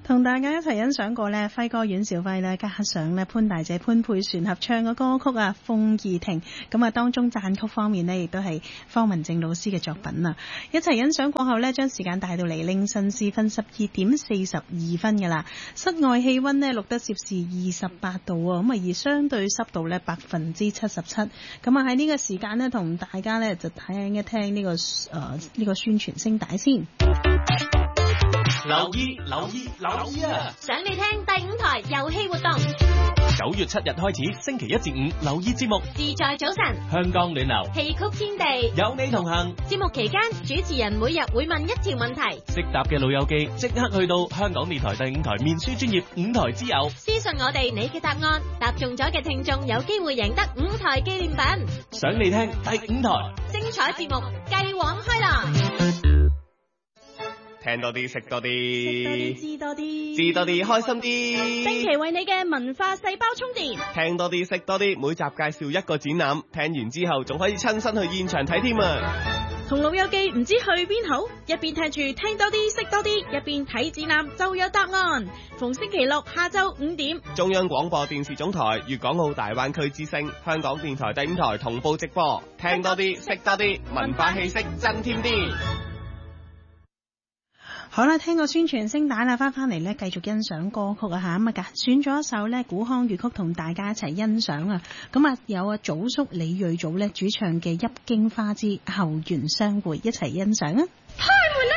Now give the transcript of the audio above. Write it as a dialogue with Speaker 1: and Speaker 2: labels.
Speaker 1: 同大家一齊欣賞過呢輝哥阮兆輝呢，加上呢潘大姐潘佩璇合唱嘅歌曲啊《鳳儀亭》，咁啊當中讚曲方面呢，亦都係方文正老師嘅作品啊。一齊欣賞過後呢，將時間帶到嚟凌晨時分12:42噶啦。室外氣溫呢錄得攝氏28度啊，咁啊而相對濕度呢77%。咁啊喺呢個時間呢，同大家呢就聽一聽呢個宣傳聲帶先。
Speaker 2: 留意啊！
Speaker 3: 想你聽第5台遊戲活動
Speaker 2: 9月7日開始，星期1至5留意節目，
Speaker 3: 自在早晨，
Speaker 2: 香港暖流，
Speaker 3: 戲曲天地，
Speaker 2: 有你同行。
Speaker 3: 節目期間，主持人每日會問一條問題，
Speaker 2: 識答嘅老友記即刻去到香港電台第5台面書專頁5台之友，
Speaker 3: 私信我哋你嘅答案，答中咗嘅聽眾有機會贏得5台紀念品。
Speaker 2: 想你聽第5台，
Speaker 3: 精彩節目繼往開朗。
Speaker 4: 聽多啲，識多啲，
Speaker 1: 知多啲，
Speaker 4: 知多啲，開心啲。
Speaker 3: 定期為你嘅文化細胞充電。
Speaker 4: 聽多啲，識多啲，每集介紹一個展覽，聽完之後仲可以親身去現場睇添啊！
Speaker 3: 同老友記唔知去邊好，一邊聽住聽多啲，識多啲，一邊睇展覽就有答案。逢星期六下晝5點，
Speaker 4: 中央廣播電視總台粵港澳大灣區之聲，香港電台第5台同步直播。聽多啲，識多啲，文化氣息增添啲。
Speaker 1: 好啦，聽個宣傳聲帶啦，翻嚟咧，繼續欣賞歌曲啊吓，咁啊揀選咗一首咧古腔粵曲同大家一齊欣賞啊，咁啊有啊祖叔李瑞祖咧主唱嘅《泣京花之後園相會》，一齊欣賞啊！
Speaker 3: 開門啦！